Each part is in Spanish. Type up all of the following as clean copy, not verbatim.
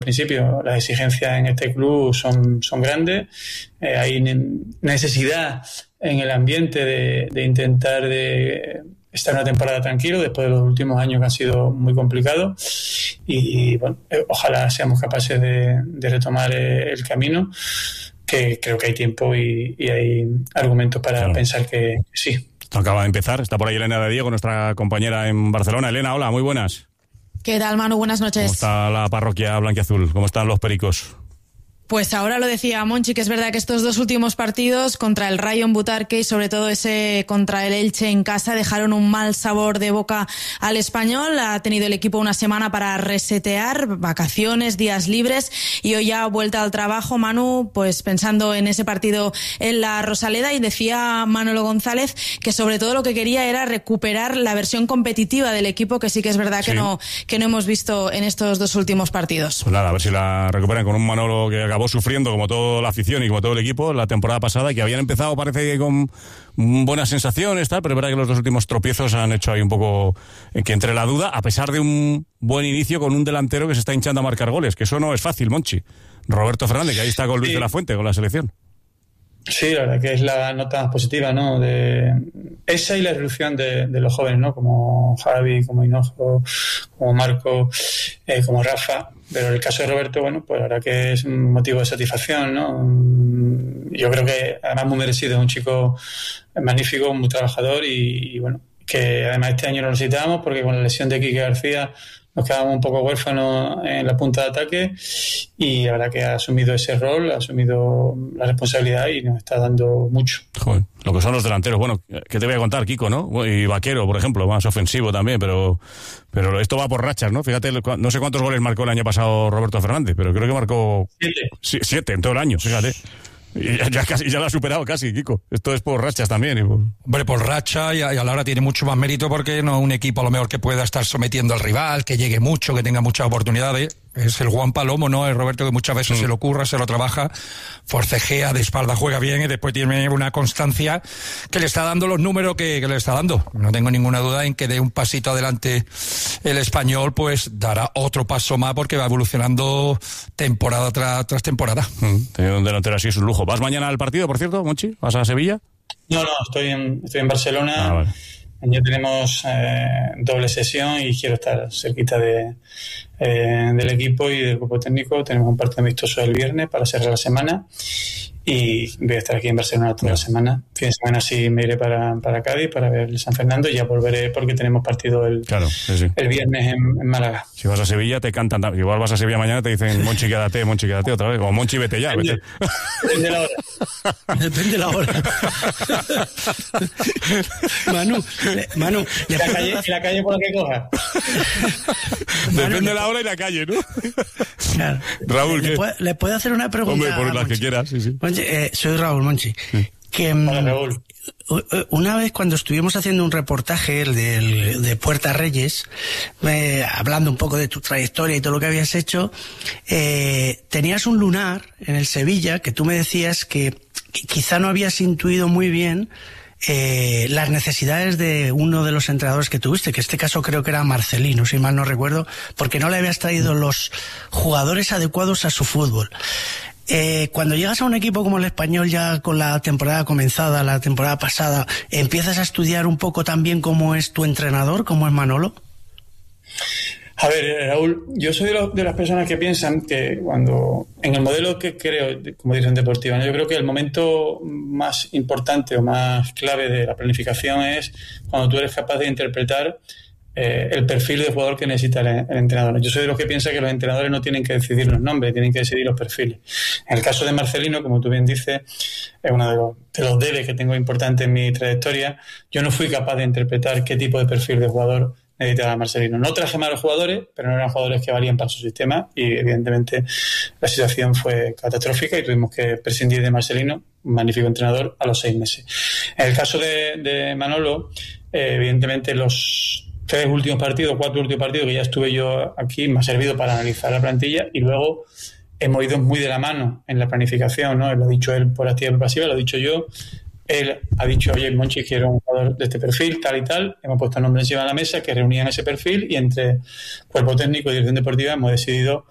principio, las exigencias en este club son grandes. Hay necesidad en el ambiente de intentar de estar una temporada tranquilo después de los últimos años que han sido muy complicados y bueno, ojalá seamos capaces de retomar el camino, que creo que hay tiempo y hay argumentos para pensar que sí. Esto acaba de empezar, está por ahí Elena de Diego, nuestra compañera en Barcelona. Elena, hola, muy buenas. ¿Qué tal, Manu? Buenas noches. ¿Cómo está la parroquia blanquiazul? ¿Cómo están los pericos? Pues ahora lo decía Monchi, que es verdad que estos dos últimos partidos contra el Rayo en Butarque y sobre todo ese contra el Elche en casa dejaron un mal sabor de boca al Español. Ha tenido el equipo una semana para resetear, vacaciones, días libres y hoy ya vuelta al trabajo. Manu, pues pensando en ese partido en la Rosaleda, y decía Manolo González que sobre todo lo que quería era recuperar la versión competitiva del equipo, que sí que es verdad que no hemos visto en estos dos últimos partidos. Pues nada, a ver si la recuperan con un Manolo que acabó sufriendo como toda la afición y como todo el equipo la temporada pasada, y que habían empezado parece que con buenas sensaciones, tal, pero es verdad que los dos últimos tropiezos han hecho ahí un poco que entre la duda, a pesar de un buen inicio con un delantero que se está hinchando a marcar goles, que eso no es fácil, Monchi. Roberto Fernández, que ahí está con Luis de la Fuente, con la selección. Sí, la verdad que es la nota más positiva, ¿no? De esa y la evolución de los jóvenes, ¿no? Como Javi, como Hinojo, como Marco, como Rafa. Pero en el caso de Roberto, bueno, pues la verdad que es un motivo de satisfacción, ¿no? Yo creo que además muy merecido, es un chico magnífico, muy trabajador y bueno, que además este año lo necesitábamos porque con la lesión de Quique García nos quedábamos un poco huérfanos en la punta de ataque y la verdad que ha asumido ese rol, ha asumido la responsabilidad y nos está dando mucho. Joder, lo que son los delanteros. Bueno, ¿qué te voy a contar, Kiko, no? Y Vaquero, por ejemplo, más ofensivo también, pero esto va por rachas, ¿no? Fíjate, no sé cuántos goles marcó el año pasado Roberto Fernández, pero creo que marcó 7 en todo el año, fíjate. Y ya lo ha superado casi, Kiko. Esto es por rachas también. Hombre, por racha y a la hora tiene mucho más mérito porque no es un equipo a lo mejor que pueda estar sometiendo al rival, que llegue mucho, que tenga muchas oportunidades. Es el Juan Palomo, ¿no? Es Roberto que muchas veces se lo curra, se lo trabaja, forcejea, de espalda juega bien y después tiene una constancia que le está dando los números que le está dando. No tengo ninguna duda en que dé un pasito adelante el Español, pues dará otro paso más porque va evolucionando temporada tras temporada. Tener un delantero así es un lujo. ¿Vas mañana al partido, por cierto, Monchi? ¿Vas a Sevilla? No, estoy en Barcelona. Ah, vale. Ya tenemos doble sesión y quiero estar cerquita del equipo y del grupo técnico. Tenemos un partido amistoso el viernes para cerrar la semana y voy a estar aquí en Barcelona toda la semana. Fin de semana sí me iré para Cádiz para ver el San Fernando y ya volveré porque tenemos partido el viernes en Málaga. Si vas a Sevilla te cantan, igual vas a Sevilla mañana te dicen Monchi quédate otra vez, o Monchi vete ya. Depende de la hora. Depende de la hora. Manu, la calle por la que coja. Depende de la hora y la calle, ¿no? Claro. Raúl, ¿le puedo hacer una pregunta? Hombre, por las que quieras, sí. Monchi, soy Raúl, Monchi. Que, hola, Raúl. Una vez cuando estuvimos haciendo un reportaje de Puerta Reyes, hablando un poco de tu trayectoria y todo lo que habías hecho, tenías un lunar en el Sevilla que tú me decías que quizá no habías intuido muy bien las necesidades de uno de los entrenadores que tuviste, que en este caso creo que era Marcelino, si mal no recuerdo, porque no le habías traído los jugadores adecuados a su fútbol. Cuando llegas a un equipo como el Español, ya con la temporada comenzada, la temporada pasada, ¿empiezas a estudiar un poco también cómo es tu entrenador, cómo es Manolo? A ver, Raúl, yo soy de las personas que piensan que cuando, en el modelo que creo como dirección deportiva, ¿no? Yo creo que el momento más importante o más clave de la planificación es cuando tú eres capaz de interpretar el perfil de jugador que necesita el entrenador. Yo soy de los que piensa que los entrenadores no tienen que decidir los nombres, tienen que decidir los perfiles. En el caso de Marcelino, como tú bien dices, es uno de los debes que tengo importante en mi trayectoria. Yo no fui capaz de interpretar qué tipo de perfil de jugador necesitaba Marcelino. No traje malos jugadores, pero no eran jugadores que valían para su sistema y evidentemente la situación fue catastrófica y tuvimos que prescindir de Marcelino, un magnífico entrenador, a los 6 meses. En el caso de Manolo, evidentemente los 4 últimos partidos que ya estuve yo aquí me ha servido para analizar la plantilla y luego hemos ido muy de la mano en la planificación, ¿no? Lo ha dicho él por activa y por pasiva, lo he dicho yo. Él ha dicho, oye, Monchi, quiero un jugador de este perfil, tal y tal. Hemos puesto el nombre encima de la mesa que reunían ese perfil y entre cuerpo técnico y dirección deportiva hemos decidido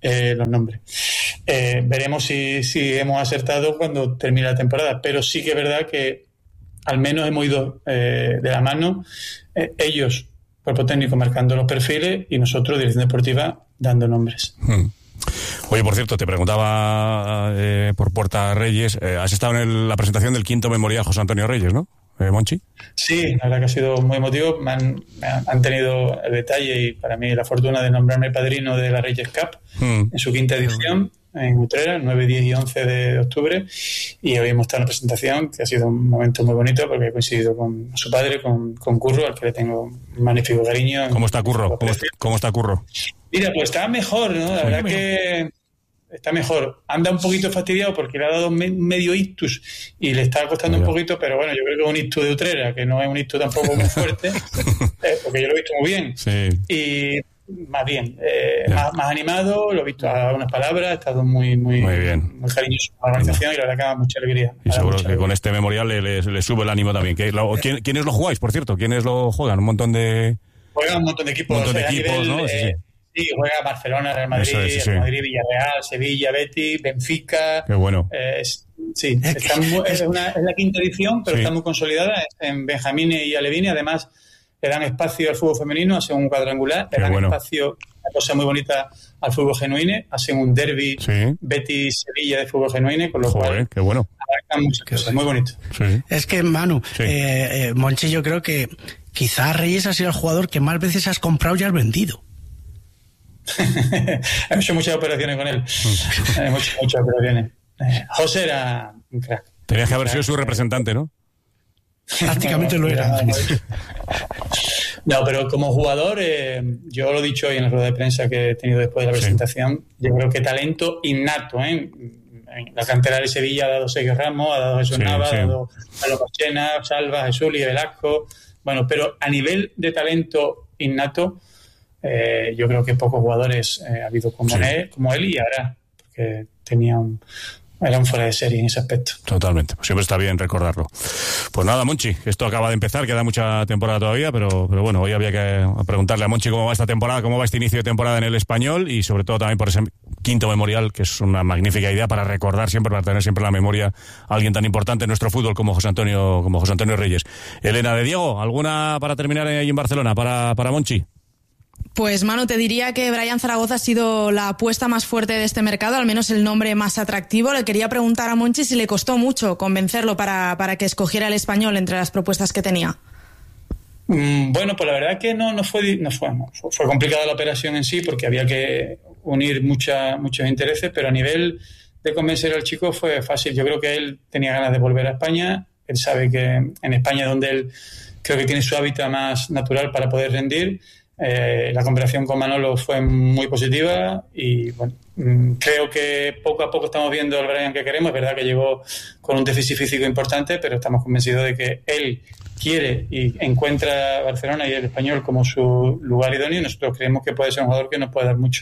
los nombres. Veremos si hemos acertado cuando termine la temporada, pero sí que es verdad que al menos hemos ido de la mano, ellos, cuerpo técnico, marcando los perfiles y nosotros, dirección deportiva, dando nombres. Oye, por cierto, te preguntaba por Puerta Reyes, has estado en la presentación del 5º memorial José Antonio Reyes, ¿no? Monchi. Sí, la verdad que ha sido muy emotivo. Me han tenido el detalle y para mí la fortuna de nombrarme padrino de la Reyes Cup en su 5ª edición en Utrera, 9, 10 y 11 de octubre, y hoy hemos estado en la presentación, que ha sido un momento muy bonito porque he coincidido con su padre, con Curro, al que le tengo un magnífico cariño. ¿Cómo está Curro? ¿Cómo está Curro? Mira, pues está mejor, ¿no? La verdad que está mejor. Anda un poquito fastidiado porque le ha dado medio ictus y le está costando un poquito, pero bueno, yo creo que es un ictus de Utrera, que no es un ictus tampoco muy fuerte, porque yo lo he visto muy bien. Sí. Y más bien, más animado, lo he visto a unas palabras, ha estado muy bien, muy cariñoso con la organización y la verdad que da mucha alegría. Y seguro que con este memorial le sube el ánimo también. ¿Quiénes lo jugáis, por cierto? ¿Quiénes lo juegan? Juegan un montón de equipos. ¿No? Sí, juega Barcelona, Real Madrid, Real Madrid, Villarreal, Sevilla, Betis, Benfica. Qué bueno. Es la 5ª edición, pero está muy consolidada en benjamines y alevines. Además, le dan espacio al fútbol femenino, hacen un cuadrangular, le dan espacio, una cosa muy bonita, al fútbol genuine, hacen un derbi Betis-Sevilla de fútbol genuine, con lo cual qué bueno. abarcan muchas cosas, muy bonito. Sí. Es que, Manu, Monchi, yo creo que quizás Reyes ha sido el jugador que más veces has comprado y has vendido. He hecho muchas operaciones con él. muchas operaciones. José era un crack. Tenías que haber sido su representante, ¿no? Prácticamente lo era. No, pero como jugador, yo lo he dicho hoy en la rueda de prensa que he tenido después de la presentación, yo creo que talento innato, En la cantera de Sevilla ha dado Sergio Ramos, ha dado Jesús Nava, ha dado Carlos Pachena, Salva, Jesús y Velasco. Bueno, pero a nivel de talento innato, yo creo que pocos jugadores ha habido como él y ahora, porque era un fuera de serie en ese aspecto. Totalmente, pues siempre está bien recordarlo. Pues nada, Monchi, esto acaba de empezar, queda mucha temporada todavía, pero bueno, hoy había que preguntarle a Monchi cómo va esta temporada, cómo va este inicio de temporada en el Español y sobre todo también por ese 5º memorial, que es una magnífica idea para recordar siempre, para tener siempre en la memoria a alguien tan importante en nuestro fútbol como José Antonio Reyes. Elena de Diego, ¿alguna para terminar ahí en Barcelona para Monchi? Pues, Manu, te diría que Brian Zaragoza ha sido la apuesta más fuerte de este mercado, al menos el nombre más atractivo. Le quería preguntar a Monchi si le costó mucho convencerlo para que escogiera el Español entre las propuestas que tenía. Bueno, pues la verdad que no fue complicada la operación en sí porque había que unir muchos intereses, pero a nivel de convencer al chico fue fácil. Yo creo que él tenía ganas de volver a España. Él sabe que en España es donde él creo que tiene su hábitat más natural para poder rendir. La conversación con Manolo fue muy positiva y bueno, creo que poco a poco estamos viendo al Brian que queremos. Es verdad que llegó con un déficit físico importante, pero estamos convencidos de que él quiere y encuentra Barcelona y el Español como su lugar idóneo y nosotros creemos que puede ser un jugador que nos puede dar mucho.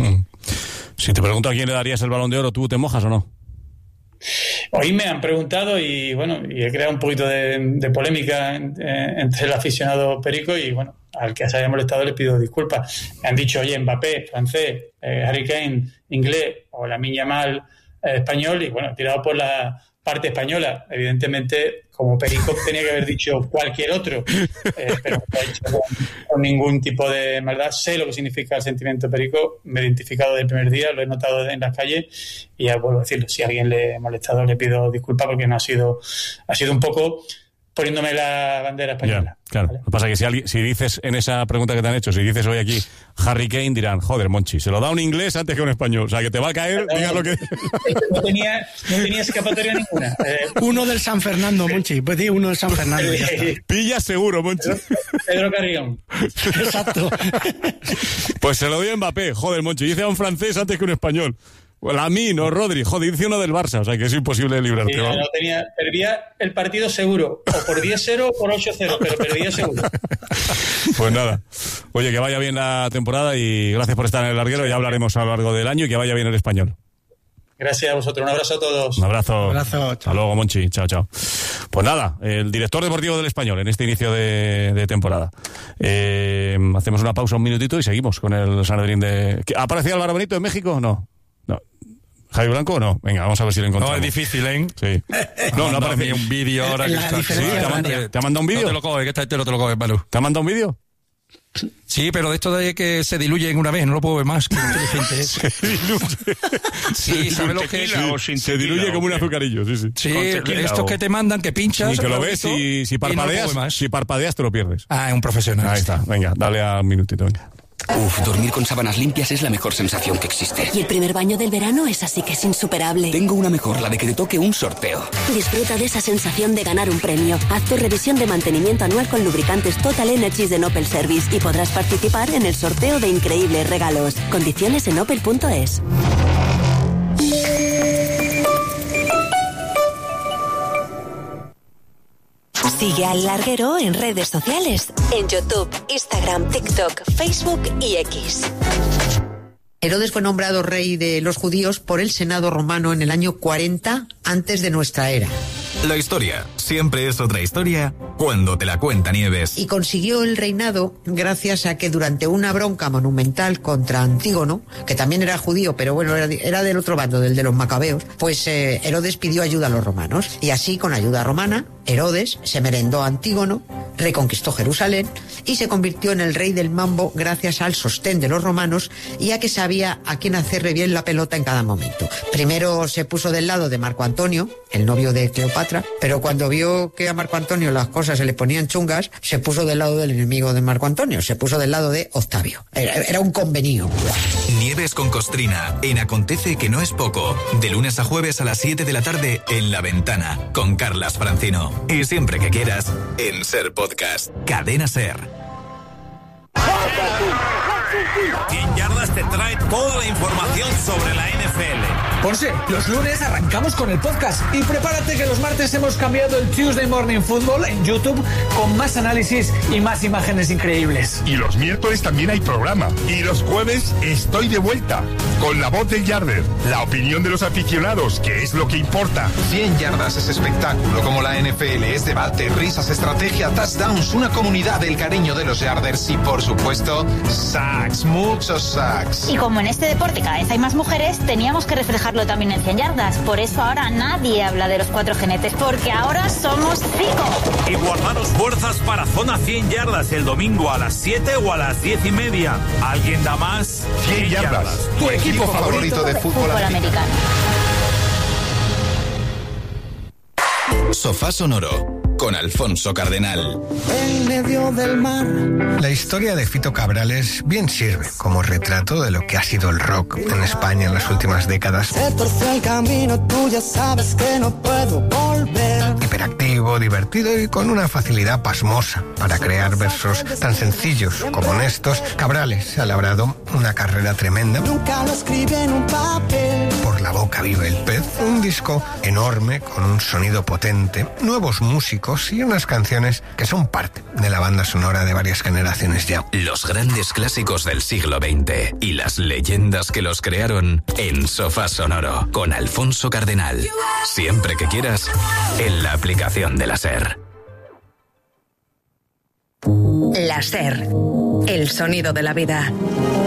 Si te pregunto a quién le darías el Balón de Oro, ¿tú te mojas o no? Hoy me han preguntado y he creado un poquito de polémica entre el aficionado perico y bueno, al que se haya molestado le pido disculpas. Me han dicho, oye, Mbappé, francés, Harry Kane, inglés o Lamine Yamal, español, y bueno, tirado por la parte española. Evidentemente, como perico tenía que haber dicho cualquier otro, pero no lo he dicho con ningún tipo de maldad. Sé lo que significa el sentimiento perico, me he identificado desde el primer día, lo he notado en las calles y ya vuelvo a decirlo, si a alguien le he molestado le pido disculpas porque no ha sido un poco poniéndome la bandera española. Ya, claro. ¿Vale? Lo que pasa es que si dices en esa pregunta que te han hecho, si dices hoy aquí Harry Kane, dirán, joder, Monchi, se lo da un inglés antes que un español. O sea, que te va a caer, diga lo que... No tenía escapatoria ninguna. Uno del San Fernando, Monchi. Pues sí, uno del San Fernando. Pilla seguro, Monchi. Pedro Carrión. Exacto. Pues se lo doy a Mbappé. Joder, Monchi, dice a un francés antes que un español. Lamine o Rodri, joder, dice uno del Barça, o sea que es imposible librarte. Sí, perdía el partido seguro, o por 10-0 o por 8-0, pero perdía seguro. Pues nada, oye, que vaya bien la temporada y gracias por estar en el larguero, ya hablaremos a lo largo del año y que vaya bien el Español. Gracias a vosotros, un abrazo a todos. Un abrazo. Un abrazo. Hasta luego, Monchi, chao. Pues nada, el director deportivo del Español en este inicio de temporada. Hacemos una pausa un minutito y seguimos con el Sanedrín de... ¿Ha aparecido Álvaro Benito en México? No. ¿Javi Blanco o no? Venga, vamos a ver si lo encontramos. No, es difícil, ¿eh? Sí. No aparece un vídeo ahora que está... ¿Sí? ¿Te ha mandado un vídeo? No te lo coges, que este no te lo coges, Manu. ¿Te ha mandado un vídeo? Sí, pero de esto de que se diluye en una vez, no lo puedo ver más. Qué inteligente es. Se diluye. Sí, ¿sabes lo que es? Se diluye como un azucarillo, sí. Sí, estos que te mandan, que pinchas. Y que lo ves y si parpadeas te lo pierdes. Ah, es un profesional. Ahí está, venga, dale al minutito, venga. Dormir con sábanas limpias es la mejor sensación que existe. Y el primer baño del verano es así que es insuperable. Tengo una mejor, la de que te toque un sorteo. Disfruta de esa sensación de ganar un premio. Haz tu revisión de mantenimiento anual con lubricantes Total Energies de Opel Service y podrás participar en el sorteo de increíbles regalos. Condiciones en opel.es. Sigue al Larguero en redes sociales, en YouTube, Instagram, TikTok, Facebook y X. Herodes fue nombrado rey de los judíos por el Senado romano en el año 40 antes de nuestra era. La historia siempre es otra historia cuando te la cuenta Nieves. Y consiguió el reinado gracias a que durante una bronca monumental contra Antígono, que también era judío, pero bueno, era del otro bando, del de los macabeos, pues Herodes pidió ayuda a los romanos. Y así, con ayuda romana, Herodes se merendó a Antígono, reconquistó Jerusalén y se convirtió en el rey del mambo gracias al sostén de los romanos y a que sabía a quién hacerle bien la pelota en cada momento. Primero se puso del lado de Marco Antonio, el novio de Cleopatra, pero cuando vio que a Marco Antonio las cosas se le ponían chungas, se puso del lado del enemigo de Marco Antonio, se puso del lado de Octavio. Era un convenio. Nieves con Costrina, en Acontece que no es poco, de lunes a jueves a las 7 de la tarde en La Ventana, con Carlas Francino. Y siempre que quieras, en Ser Podcast, Cadena Ser. 100 Yardas te trae toda la información sobre la NFL. Ponce, los lunes arrancamos con el podcast y prepárate que los martes hemos cambiado el Tuesday Morning Football en YouTube con más análisis y más imágenes increíbles. Y los miércoles también hay programa. Y los jueves estoy de vuelta con La Voz del Yarder, la opinión de los aficionados, que es lo que importa. 100 Yardas es espectáculo como la NFL, es debate, risas, estrategia, touchdowns, una comunidad del cariño de los Yarders y por supuesto sacks, muchos sacks. Y como en este deporte cada vez hay más mujeres, teníamos que reflejarlo también en 100 Yardas. Por eso ahora nadie habla de los 4 jinetes, porque ahora somos 5. Y guardaros fuerzas para Zona 100 Yardas el domingo a las 7 o a las 10:30. ¿Alguien da más? 100 Yardas. Tu equipo favorito de fútbol americano. Sofá Sonoro con Alfonso Cardenal. En medio del mar. La historia de Fito Cabrales bien sirve como retrato de lo que ha sido el rock en España en las últimas décadas. Se torció el camino, tú ya sabes que no puedo volver. Hiperactivo, divertido y con una facilidad pasmosa para crear versos tan sencillos como honestos, Cabrales ha labrado una carrera tremenda. Nunca lo escribí en un papel. Por la boca vive el pez, un disco enorme con un sonido potente, nuevos músicos y unas canciones que son parte de la banda sonora de varias generaciones ya. Los grandes clásicos del siglo XX y las leyendas que los crearon en Sofá Sonoro con Alfonso Cardenal. Siempre que quieras, en la aplicación de la SER. La SER, el sonido de la vida.